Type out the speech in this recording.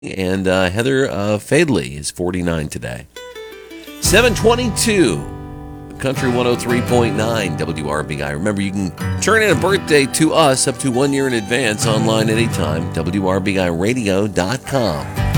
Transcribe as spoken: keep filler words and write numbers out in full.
And uh, Heather uh, Fadley is forty-nine today. seven twenty-two, Country one oh three point nine W R B I. Remember, you can turn in a birthday to us up to one year in advance online anytime, W R B I radio dot com.